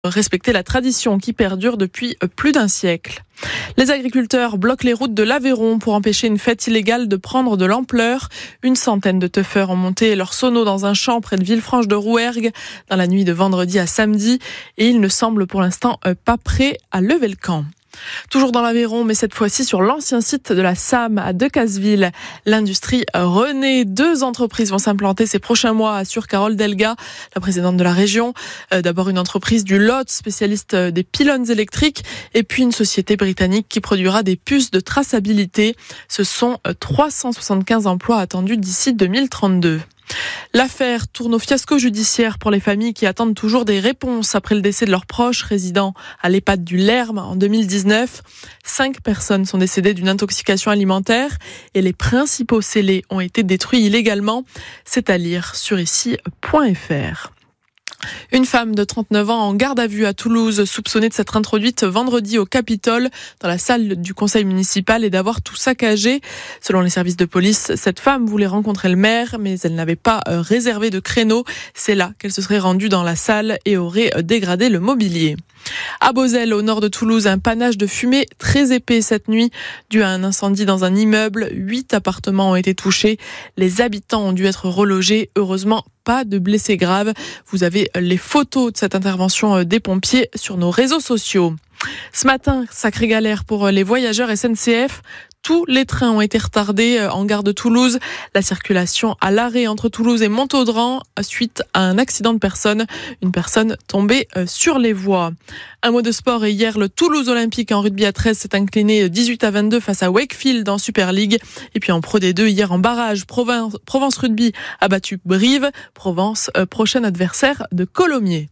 respecter la tradition qui perdure depuis plus d'un siècle. Les agriculteurs bloquent les routes de l'Aveyron pour empêcher une fête illégale de prendre de l'ampleur. Une centaine de teufeurs ont monté leur sono dans un champ près de Villefranche-de-Rouergue dans la nuit de vendredi à samedi et ils ne semblent pour l'instant pas prêts à lever le camp. Toujours dans l'Aveyron, mais cette fois-ci sur l'ancien site de la SAM à Decazeville. L'industrie renaît. 2 entreprises vont s'implanter ces prochains mois, assure Carole Delga, la présidente de la région. D'abord une entreprise du Lot, spécialiste des pylônes électriques, et puis une société britannique qui produira des puces de traçabilité. Ce sont 375 emplois attendus d'ici 2032. L'affaire tourne au fiasco judiciaire pour les familles qui attendent toujours des réponses après le décès de leurs proches résidant à l'EHPAD du Lerme en 2019. 5 personnes sont décédées d'une intoxication alimentaire et les principaux scellés ont été détruits illégalement. C'est à lire sur ici.fr. Une femme de 39 ans en garde à vue à Toulouse, soupçonnée de s'être introduite vendredi au Capitole, dans la salle du conseil municipal et d'avoir tout saccagé. Selon les services de police, cette femme voulait rencontrer le maire, mais elle n'avait pas réservé de créneau. C'est là qu'elle se serait rendue dans la salle et aurait dégradé le mobilier. À Beauzelle, au nord de Toulouse, un panache de fumée très épais cette nuit, dû à un incendie dans un immeuble. 8 appartements ont été touchés. Les habitants ont dû être relogés. Heureusement, pas de blessés graves. Vous avez les photos de cette intervention des pompiers sur nos réseaux sociaux. Ce matin, sacrée galère pour les voyageurs SNCF. Tous les trains ont été retardés en gare de Toulouse. La circulation à l'arrêt entre Toulouse et Montaudran suite à un accident de personne. Une personne tombée sur les voies. Un mot de sport et hier, le Toulouse Olympique en rugby à 13 s'est incliné 18-22 face à Wakefield en Super League. Et puis en Pro D2, hier en barrage, Provence Rugby a battu Brive. Provence, prochain adversaire de Colomiers.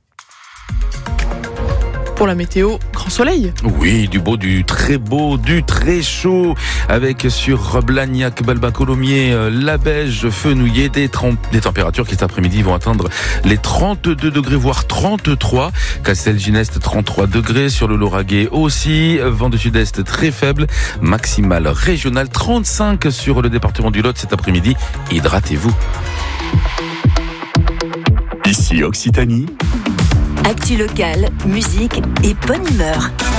Pour la météo, grand soleil. Oui, du beau, du très chaud, avec sur Blagnac, Balbin, Colomiers, La Beige, Fenouillet, des températures qui cet après-midi vont atteindre les 32 degrés, voire 33. Castel-Gineste, 33 degrés. Sur le Lauragais aussi. Vent de sud-est très faible. Maximal régional, 35 sur le département du Lot cet après-midi. Hydratez-vous. Ici Occitanie. Actu locale, musique et bonne humeur.